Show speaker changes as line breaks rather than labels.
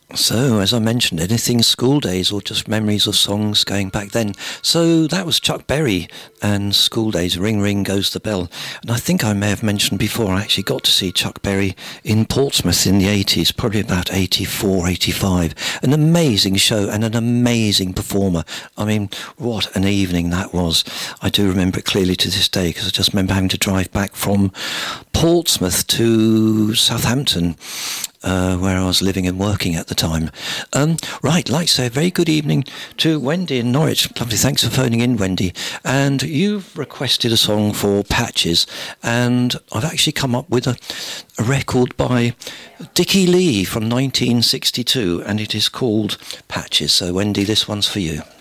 So, as I mentioned, anything school days or just memories of songs going back then. So that was Chuck Berry and School Days, Ring Ring Goes the Bell. And I think I may have mentioned before, I actually got to see Chuck Berry in Portsmouth in the 80s, probably about 84, 85. An amazing show and an amazing performer. I mean, what an evening that was. I do remember it clearly to this day, because I just remember having to drive back from Portsmouth to Southampton, where I was living and working at the time. Right, like to say a very good evening to Wendy in Norwich. Lovely, thanks for phoning in, Wendy. And you've requested a song for Patches, and I've actually come up with a record by Dickie Lee from 1962, and it is called Patches. So, Wendy, this one's for you.